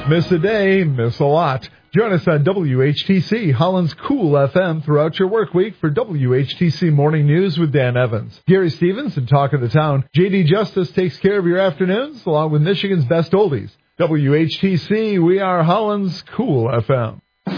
Miss a day, miss a lot. Join us on WHTC, Holland's Cool FM, throughout your work week for WHTC Morning News with Dan Evans. Gary Stevens and Talk of the Town. JD Justice takes care of your afternoons, along with Michigan's best oldies. WHTC, we are Holland's Cool FM.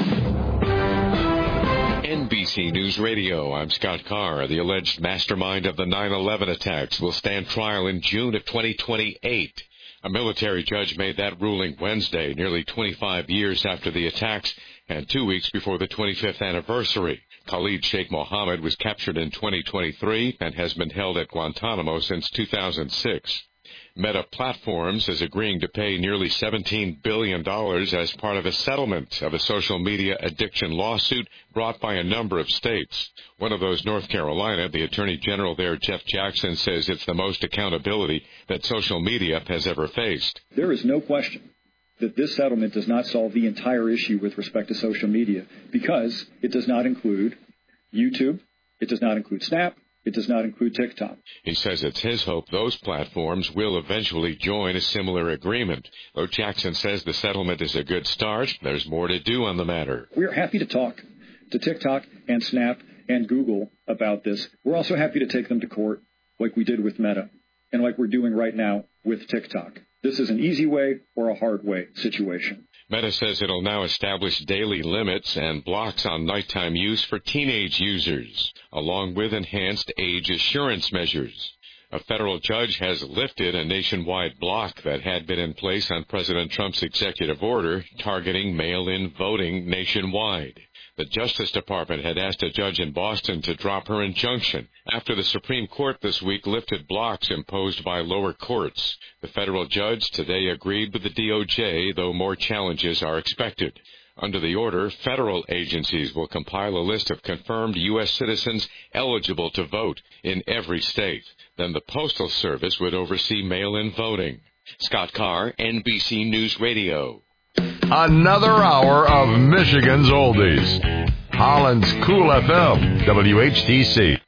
NBC News Radio, I'm Scott Carr. The alleged mastermind of the 9/11 attacks will stand trial in June of 2028. A military judge made that ruling Wednesday, nearly 25 years after the attacks and 2 weeks before the 25th anniversary. Khalid Sheikh Mohammed was captured in 2023 and has been held at Guantanamo since 2006. Meta Platforms is agreeing to pay nearly $17 billion as part of a settlement of a social media addiction lawsuit brought by a number of states. One of those, North Carolina. The Attorney General there, Jeff Jackson, says it's the most accountability that social media has ever faced. There is no question that this settlement does not solve the entire issue with respect to social media because it does not include YouTube, it does not include Snap, it does not include TikTok. He says it's his hope those platforms will eventually join a similar agreement. Though Jackson says the settlement is a good start, there's more to do on the matter. We're happy to talk to TikTok and Snap and Google about this. We're also happy to take them to court like we did with Meta and like we're doing right now with TikTok. This is an easy way or a hard way situation. Meta says it'll now establish daily limits and blocks on nighttime use for teenage users, along with enhanced age assurance measures. A federal judge has lifted a nationwide block that had been in place on President Trump's executive order targeting mail-in voting nationwide. The Justice Department had asked a judge in Boston to drop her injunction after the Supreme Court this week lifted blocks imposed by lower courts. The federal judge today agreed with the DOJ, though more challenges are expected. Under the order, federal agencies will compile a list of confirmed U.S. citizens eligible to vote in every state. Then the Postal Service would oversee mail-in voting. Scott Carr, NBC News Radio. Another hour of Michigan's oldies. Holland's Cool FM, WHTC.